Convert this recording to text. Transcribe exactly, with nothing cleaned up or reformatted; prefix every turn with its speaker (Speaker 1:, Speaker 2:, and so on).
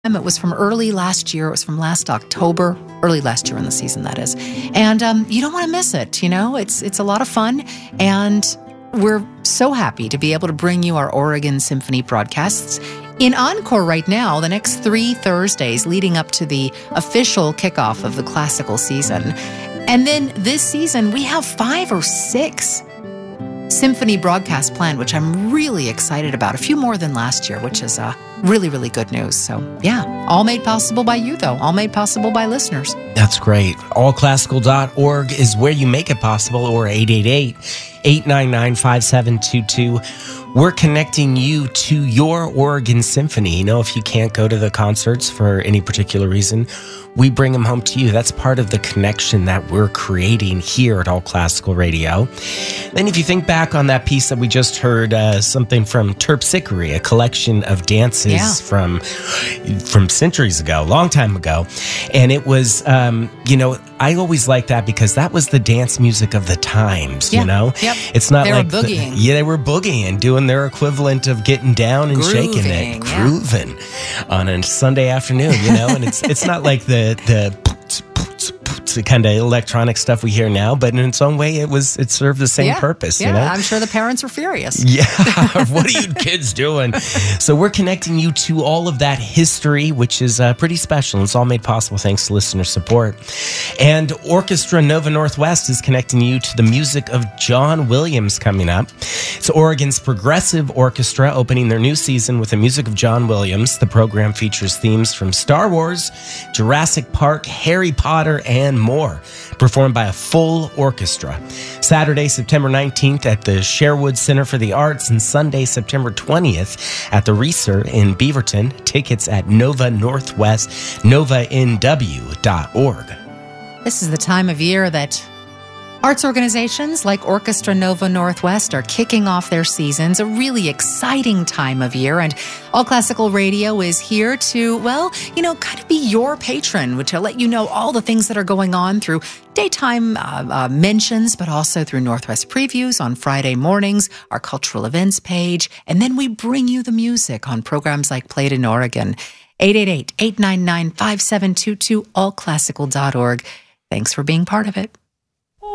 Speaker 1: It was from early last year. It was from last October, early last year in the season, that is. And um, you don't want to miss it. You know, it's it's a lot of fun. And we're so happy to be able to bring you our Oregon Symphony broadcasts in encore right now, the next three Thursdays leading up to the official kickoff of the classical season. And then this season, we have five or six symphony broadcasts planned, which I'm really excited about. A few more than last year, which is uh, really, really good news. So, yeah, all made possible by you, though. All made possible by listeners.
Speaker 2: That's great. all classical dot org is where you make it possible, or eight eight eight, eight nine nine, five seven two two. We're connecting you to your Oregon Symphony. You know, if you can't go to the concerts for any particular reason, we bring them home to you. That's part of the connection that we're creating here at All Classical Radio. Then if you think back on that piece that we just heard, uh, something from Terpsichore, a collection of dances
Speaker 1: yeah.
Speaker 2: from from centuries ago, long time ago. And it was, um, you know, I always liked that because that was the dance music of the times,
Speaker 1: yeah.
Speaker 2: you know?
Speaker 1: Yep.
Speaker 2: It's not
Speaker 1: they
Speaker 2: like...
Speaker 1: were boogieing.
Speaker 2: The, yeah, they were boogieing, doing their equivalent of getting down and
Speaker 1: Grooving,
Speaker 2: shaking it,
Speaker 1: yeah.
Speaker 2: grooving on a Sunday afternoon, you know? And it's it's not like the the the kind of electronic stuff we hear now, but in its own way, it was it served the same
Speaker 1: yeah,
Speaker 2: purpose.
Speaker 1: Yeah,
Speaker 2: you know?
Speaker 1: I'm sure the parents were furious.
Speaker 2: Yeah, what are you kids doing? So we're connecting you to all of that history, which is uh, pretty special. It's all made possible thanks to listener support. And Orchestra Nova Northwest is connecting you to the music of John Williams coming up. It's Oregon's progressive orchestra opening their new season with the music of John Williams. The program features themes from Star Wars, Jurassic Park, Harry Potter, and more, performed by a full orchestra. Saturday, September nineteenth at the Sherwood Center for the Arts, and Sunday, September twentieth at the Reser in Beaverton. Tickets at Nova Northwest, nova n w dot org.
Speaker 1: This is the time of year that arts organizations like Orchestra Nova Northwest are kicking off their seasons, a really exciting time of year. And All Classical Radio is here to, well, you know, kind of be your patron, to let you know all the things that are going on through daytime uh, uh, mentions, but also through Northwest Previews on Friday mornings, our cultural events page. And then we bring you the music on programs like Played in Oregon. eight eight eight, eight nine nine, five seven two two, all classical dot org. Thanks for being part of it.